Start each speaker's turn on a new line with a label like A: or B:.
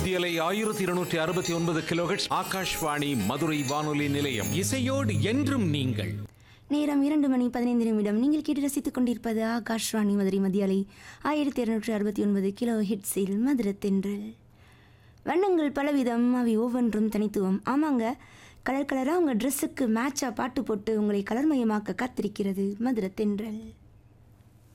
A: மத்தியலை 1269 கிலோஹெர்ட்ஸ் ஆகாஷ்வாணி மதுரை வானொலி நிலையம்.
B: இசையோடு என்றும் நீங்கள்.
C: நேரம் 2:15. நீங்கள் கேட்டு ரசித்துக் கொண்டிருப்பது ஆகாஷ்வாணி மதுரை மத்தியாலை 1269 கிலோ ஹிட்ஸில் மதுரத்தென்றல். வண்ணங்கள் பலவிதம், அவை ஒவ்வொன்றும் தனித்துவம். ஆமாங்க, கலர் கலராக உங்கள் ட்ரெஸ்ஸுக்கு மேட்சாக பாட்டு போட்டு உங்களை கலர்மயமாக்க காத்திருக்கிறது மதுரத்தென்றல்.